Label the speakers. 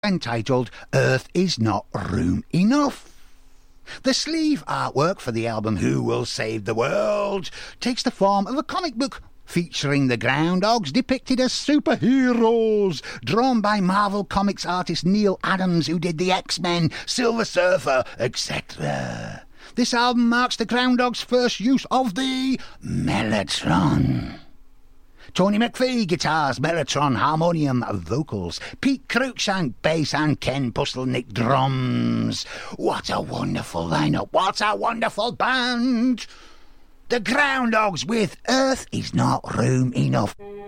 Speaker 1: entitled Earth Is Not Room Enough. The sleeve artwork for the album Who Will Save the World takes the form of a comic book featuring the Groundhogs depicted as superheroes, drawn by Marvel Comics artist Neil Adams, who did the X-Men, Silver Surfer, etc. This album marks the Groundhogs' first use of the Mellotron. Tony McPhee, guitars, Mellotron, harmonium, vocals, Pete Cruikshank, bass, and Ken Pustelnik, drums. What a wonderful lineup, what a wonderful band! The Groundhogs with Earth Is Not Room Enough.